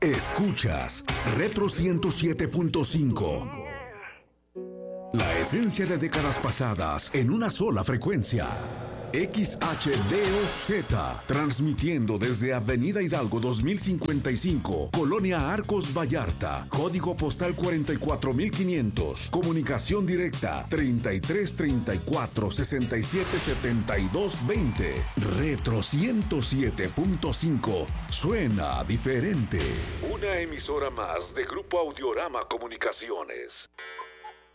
Escuchas Retro 107.5. La esencia de décadas pasadas en una sola frecuencia. XHDOZ, transmitiendo desde Avenida Hidalgo 2055, Colonia Arcos Vallarta, código postal 44500, comunicación directa 33 34 67 72 20. Retro 107.5, suena diferente. Una emisora más de Grupo Audiorama Comunicaciones.